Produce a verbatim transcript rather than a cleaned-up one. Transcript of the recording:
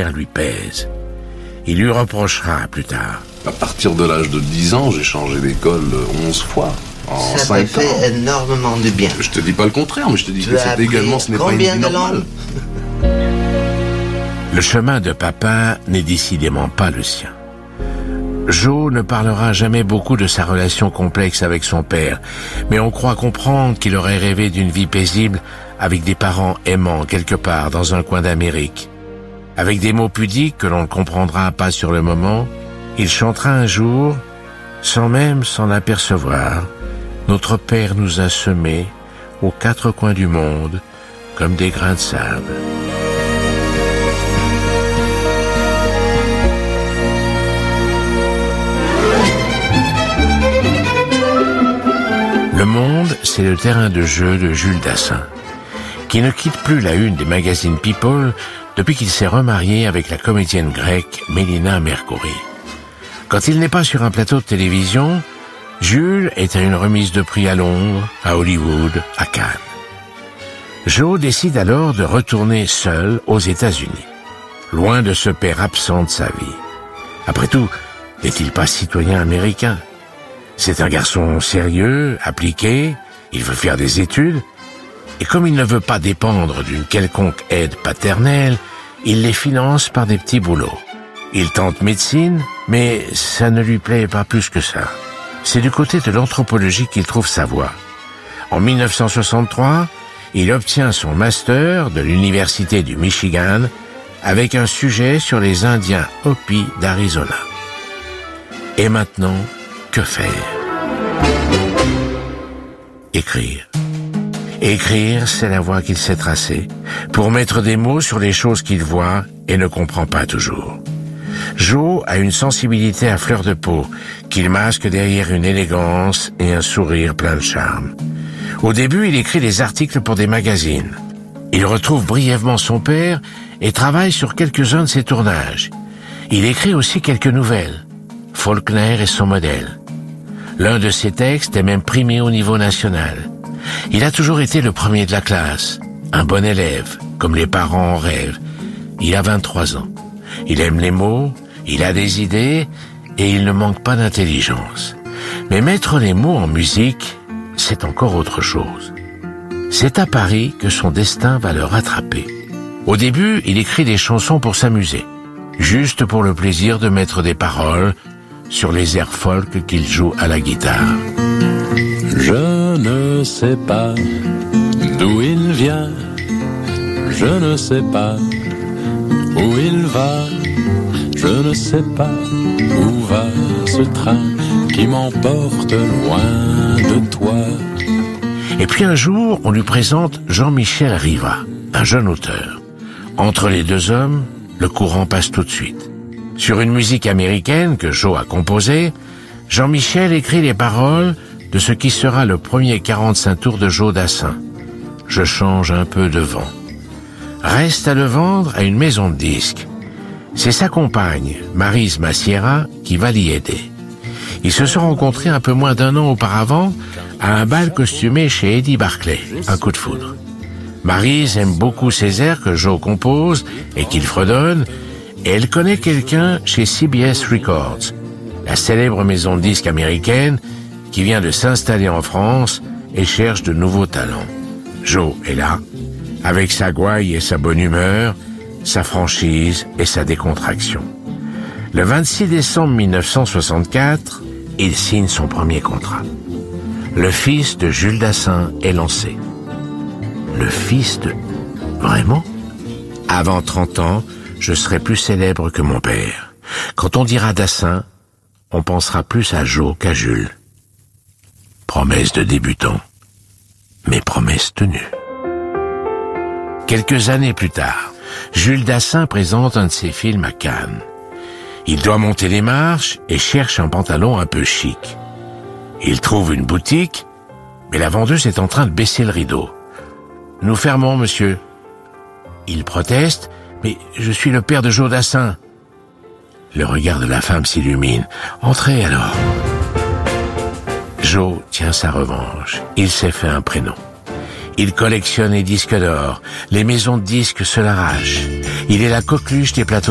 père lui pèse. Il lui reprochera plus tard. À partir de l'âge de dix ans, j'ai changé d'école onze fois. En Ça t'a fait ans. énormément de bien. Je te dis pas le contraire, mais je te dis Tu que as c'est appris également, ce n'est pas une combien vie de normale. langues? Le chemin de papa n'est décidément pas le sien. Joe ne parlera jamais beaucoup de sa relation complexe avec son père, mais on croit comprendre qu'il aurait rêvé d'une vie paisible avec des parents aimants quelque part dans un coin d'Amérique. Avec des mots pudiques que l'on ne comprendra pas sur le moment, il chantera un jour, sans même s'en apercevoir, « Notre Père nous a semés aux quatre coins du monde comme des grains de sable. » Le Monde, c'est le terrain de jeu de Jules Dassin, qui ne quitte plus la une des magazines People depuis qu'il s'est remarié avec la comédienne grecque Mélina Mercouri. Quand il n'est pas sur un plateau de télévision, Jules est à une remise de prix à Londres, à Hollywood, à Cannes. Joe décide alors de retourner seul aux États-Unis, loin de ce père absent de sa vie. Après tout, n'est-il pas citoyen américain? C'est un garçon sérieux, appliqué, il veut faire des études, et comme il ne veut pas dépendre d'une quelconque aide paternelle, il les finance par des petits boulots. Il tente médecine, mais ça ne lui plaît pas plus que ça. C'est du côté de l'anthropologie qu'il trouve sa voie. En mille neuf cent soixante-trois, il obtient son master de l'Université du Michigan avec un sujet sur les Indiens Hopi d'Arizona. Et maintenant, que faire? Écrire. Écrire, c'est la voie qu'il s'est tracée, pour mettre des mots sur les choses qu'il voit et ne comprend pas toujours. Joe a une sensibilité à fleur de peau, qu'il masque derrière une élégance et un sourire plein de charme. Au début, il écrit des articles pour des magazines. Il retrouve brièvement son père et travaille sur quelques-uns de ses tournages. Il écrit aussi quelques nouvelles. Faulkner est son modèle. L'un de ses textes est même primé au niveau national. Il a toujours été le premier de la classe, un bon élève, comme les parents en rêvent. Il a vingt-trois ans. Il aime les mots, il a des idées et il ne manque pas d'intelligence. Mais mettre les mots en musique, c'est encore autre chose. C'est à Paris que son destin va le rattraper. Au début, il écrit des chansons pour s'amuser, juste pour le plaisir de mettre des paroles sur les airs folk qu'il joue à la guitare. Je ne sais pas d'où il vient, je ne sais pas où il va, je ne sais pas où va ce train qui m'emporte loin de toi. Et puis un jour, on lui présente Jean-Michel Riva, un jeune auteur. Entre les deux hommes, le courant passe tout de suite. Sur une musique américaine que Joe a composée, Jean-Michel écrit les paroles de ce qui sera le premier quarante-cinq tours de Joe Dassin. Je change un peu de vent. Reste à le vendre à une maison de disques. C'est sa compagne, Maryse Massiera, qui va l'y aider. Ils se sont rencontrés un peu moins d'un an auparavant à un bal costumé chez Eddie Barclay, un coup de foudre. Maryse aime beaucoup ces airs que Joe compose et qu'il fredonne, et elle connaît quelqu'un chez C B S Records, la célèbre maison de disques américaine qui vient de s'installer en France et cherche de nouveaux talents. Joe est là, avec sa gouaille et sa bonne humeur, sa franchise et sa décontraction. Le vingt-six décembre mille neuf cent soixante-quatre, il signe son premier contrat. Le fils de Jules Dassin est lancé. Le fils de... Vraiment? Avant trente ans, je serai plus célèbre que mon père. Quand on dira Dassin, on pensera plus à Joe qu'à Jules. Promesse de débutant, mais promesse tenue. Quelques années plus tard, Jules Dassin présente un de ses films à Cannes. Il doit monter les marches et cherche un pantalon un peu chic. Il trouve une boutique, mais la vendeuse est en train de baisser le rideau. « Nous fermons, monsieur. » Il proteste, « Mais je suis le père de Joe Dassin. » Le regard de la femme s'illumine. « Entrez alors. » Joe tient sa revanche. Il s'est fait un prénom. Il collectionne les disques d'or. Les maisons de disques se l'arrachent. Il est la coqueluche des plateaux